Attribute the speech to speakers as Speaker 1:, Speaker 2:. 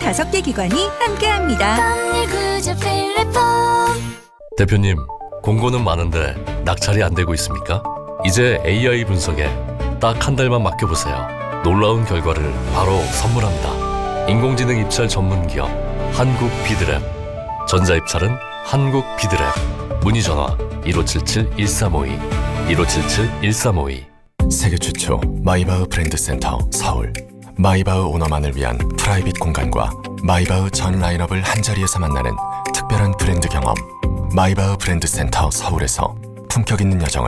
Speaker 1: 5개 기관이 함께합니다.
Speaker 2: 대표님, 공고는 많은데 낙찰이 안 되고 있습니까? 이제 AI 분석에 딱 한 달만 맡겨보세요. 놀라운 결과를 바로 선물합니다. 인공지능 입찰 전문 기업 한국 비드랩. 전자입찰은 한국 비드랩. 문의 전화 1577-1352 1577-1352.
Speaker 3: 세계 최초 마이바흐 브랜드 센터 서울. 마이바흐 오너만을 위한 프라이빗 공간과 마이바흐 전 라인업을 한자리에서 만나는 특별한 브랜드 경험. 마이바흐 브랜드 센터 서울에서 품격 있는 여정을